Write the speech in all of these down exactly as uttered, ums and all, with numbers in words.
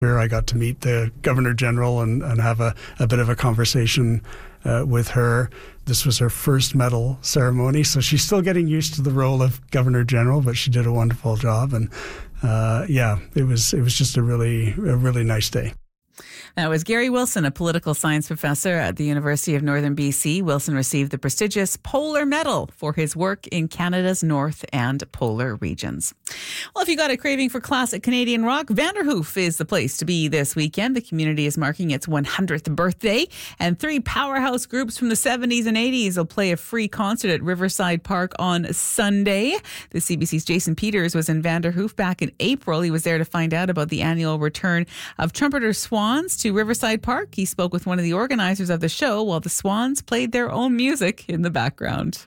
Where I got to meet the Governor General and, and have a, a bit of a conversation uh, with her. This was her first medal ceremony, so she's still getting used to the role of Governor General, but she did a wonderful job. And uh, yeah, it was it was just a really a really nice day. That was Gary Wilson, a political science professor at the University of Northern B C. Wilson received the prestigious Polar Medal for his work in Canada's North and Polar regions. Well, if you got a craving for classic Canadian rock, Vanderhoof is the place to be this weekend. The community is marking its one hundredth birthday, and three powerhouse groups from the seventies and eighties will play a free concert at Riverside Park on Sunday. The C B C's Jason Peters was in Vanderhoof back in April. He was there to find out about the annual return of trumpeter Swans to Riverside Park. He spoke with one of the organizers of the show while the Swans played their own music in the background.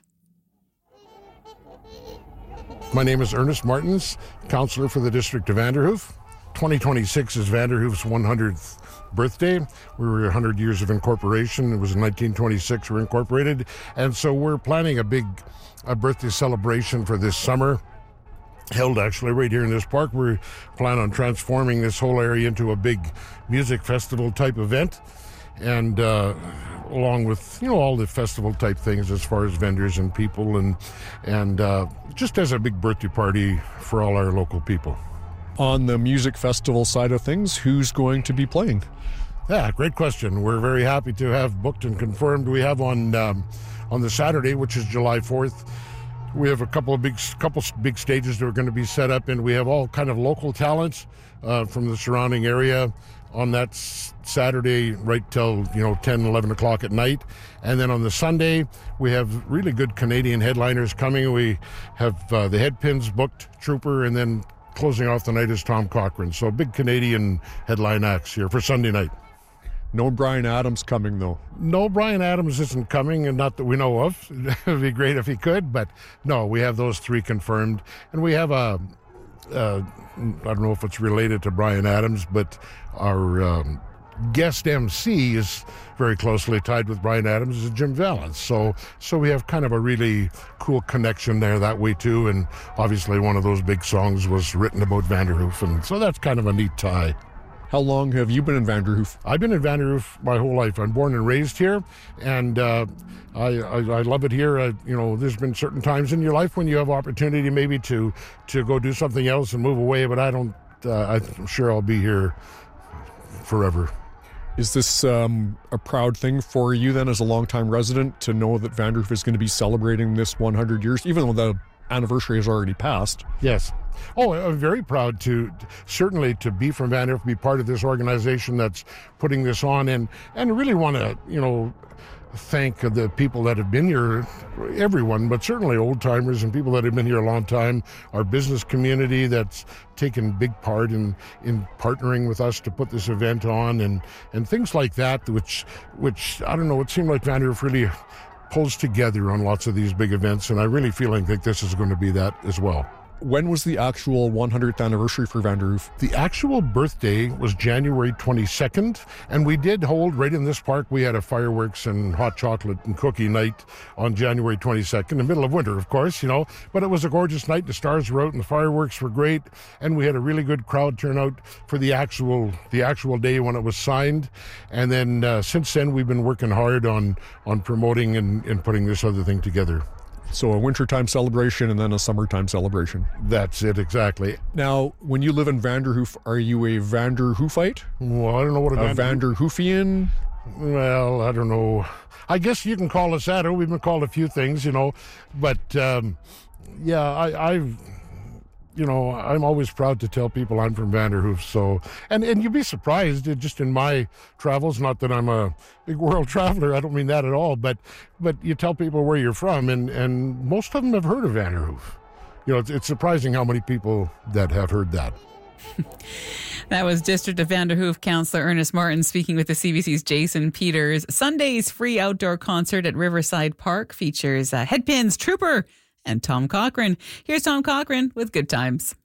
My name is Ernest Martins, councillor for the District of Vanderhoof. twenty twenty-six is Vanderhoof's one hundredth birthday. We were one hundred years of incorporation. It was in nineteen twenty-six we were incorporated. And so we're planning a big a birthday celebration for this summer. Held actually right here in this park. We plan on transforming this whole area into a big music festival type event, and uh, along with you know all the festival type things as far as vendors and people, and and uh, just as a big birthday party for all our local people. On the music festival side of things, who's going to be playing? Yeah, great question. We're very happy to have booked and confirmed. We have on um, on the Saturday, which is July fourth. We have a couple of big, couple big stages that are going to be set up, and we have all kind of local talents uh, from the surrounding area on that s- Saturday right till you know ten, eleven o'clock at night. And then on the Sunday, we have really good Canadian headliners coming. We have uh, the Headpins booked, Trooper, and then closing off the night is Tom Cochrane. So big Canadian headline acts here for Sunday night. No Bryan Adams coming, though. No, Bryan Adams isn't coming, and not that we know of. It would be great if he could, but no, we have those three confirmed. And we have a, uh, I don't know if it's related to Bryan Adams, but our um, guest M C is very closely tied with Bryan Adams, is Jim Vallance. So, so we have kind of a really cool connection there that way, too. And obviously one of those big songs was written about Vanderhoof, and so that's kind of a neat tie. How long have you been in Vanderhoof? I've been in Vanderhoof my whole life. I'm born and raised here, and uh, I, I, I love it here. Uh, you know, there's been certain times in your life when you have opportunity maybe to, to go do something else and move away, but I don't, uh, I'm sure I'll be here forever. Is this um, a proud thing for you then as a longtime resident to know that Vanderhoof is going to be celebrating this one hundred years, even though the anniversary has already passed? Yes. Oh, I'm very proud to certainly to be from Vanderhoof, be part of this organization that's putting this on, and and really want to you know thank the people that have been here, everyone, but certainly old timers and people that have been here a long time, our business community that's taken big part in in partnering with us to put this event on, and and things like that, which which I don't know, it seemed like Vanderhoof really pulls together on lots of these big events, and I really feel like this is going to be that as well. When was the actual one hundredth anniversary for Vanderhoof? The actual birthday was January twenty-second, and we did hold right in this park. We had a fireworks and hot chocolate and cookie night on January twenty-second, in the middle of winter, of course, you know, but it was a gorgeous night. The stars were out and the fireworks were great, and we had a really good crowd turnout for the actual the actual day when it was signed. And then uh, since then, we've been working hard on, on promoting and, and putting this other thing together. So a wintertime celebration and then a summertime celebration. That's it, exactly. Now, when you live in Vanderhoof, are you a Vanderhoofite? Well, I don't know what a, a Vanderhoofian? Well, I don't know. I guess you can call us that. We've been called a few things, you know. But, um, yeah, I, I've... You know, I'm always proud to tell people I'm from Vanderhoof. So, and, and you'd be surprised just in my travels, not that I'm a big world traveler, I don't mean that at all, but but you tell people where you're from, and, and most of them have heard of Vanderhoof. You know, it's, it's surprising how many people that have heard that. That was District of Vanderhoof Councillor Ernest Martin speaking with the C B C's Jason Peters. Sunday's free outdoor concert at Riverside Park features uh, Headpins, Trooper, and Tom Cochrane. Here's Tom Cochrane with Good Times.